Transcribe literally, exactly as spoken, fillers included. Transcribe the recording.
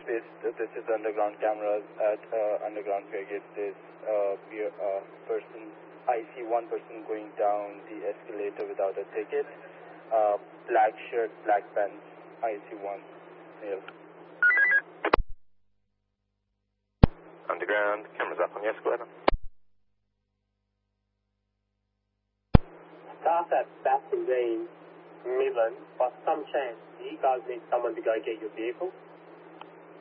space. This is underground cameras at uh, underground fairgate. There's uh, a person, I see one person going down the escalator without a ticket. Uh, black shirt, black pants, I see one male. Underground, cameras up on the escalator. Staff at Bastion Green, Midland, by some chance, do you guys need someone to go get your vehicle?